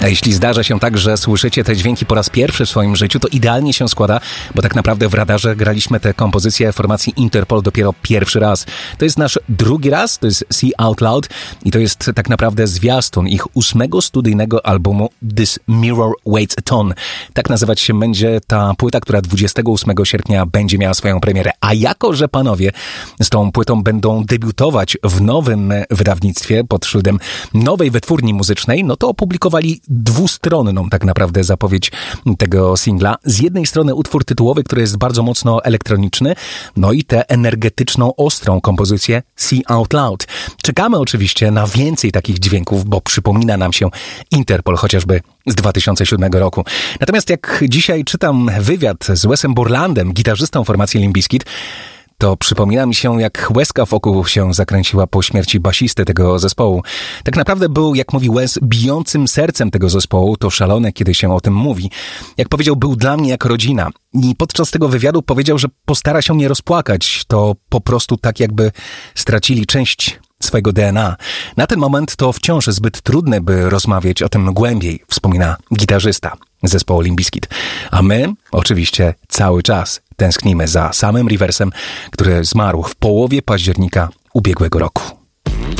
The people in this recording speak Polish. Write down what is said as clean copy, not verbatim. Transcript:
A jeśli zdarza się tak, że słyszycie te dźwięki po raz pierwszy w swoim życiu, to idealnie się składa, bo tak naprawdę w radarze graliśmy tę kompozycję formacji Interpol dopiero pierwszy raz. To jest nasz drugi raz, to jest See Out Loud i to jest tak naprawdę zwiastun ich 8. studyjnego albumu This Mirror Waits a Ton. Tak nazywać się będzie ta płyta, która 28 sierpnia będzie miała swoją premierę. A jako, że panowie z tą płytą będą debiutować w nowym wydawnictwie pod szyldem nowej wytwórni muzycznej, no to opublikowali dwustronną tak naprawdę zapowiedź tego singla. Z jednej strony utwór tytułowy, który jest bardzo mocno elektroniczny, no i tę energetyczną, ostrą kompozycję See Out Loud. Czekamy oczywiście na więcej takich dźwięków, bo przypomina nam się Interpol chociażby z 2007 roku. Natomiast jak dzisiaj czytam wywiad z Wesem Borlandem, gitarzystą formacji Limp Bizkit, to przypomina mi się, jak łezka wokół się zakręciła po śmierci basisty tego zespołu. Tak naprawdę był, jak mówi Wes, bijącym sercem tego zespołu. To szalone, kiedy się o tym mówi. Jak powiedział, był dla mnie jak rodzina. I podczas tego wywiadu powiedział, że postara się nie rozpłakać. To po prostu tak, jakby stracili część swojego DNA. Na ten moment to wciąż zbyt trudne, by rozmawiać o tym głębiej, wspomina gitarzysta zespołu Limp Bizkit. A my, oczywiście, cały czas tęsknimy za samym Riversem, który zmarł w połowie października ubiegłego roku.